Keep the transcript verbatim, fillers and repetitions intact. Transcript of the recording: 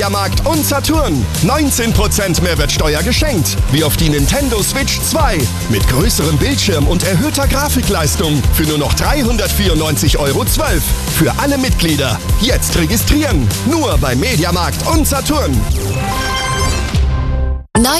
Mediamarkt und Saturn. neunzehn Prozent Mehrwertsteuer geschenkt. Wie auf die Nintendo Switch zwei. Mit größerem Bildschirm und erhöhter Grafikleistung. Für nur noch dreihundertvierundneunzig Euro zwölf. Für alle Mitglieder. Jetzt registrieren. Nur bei Mediamarkt und Saturn.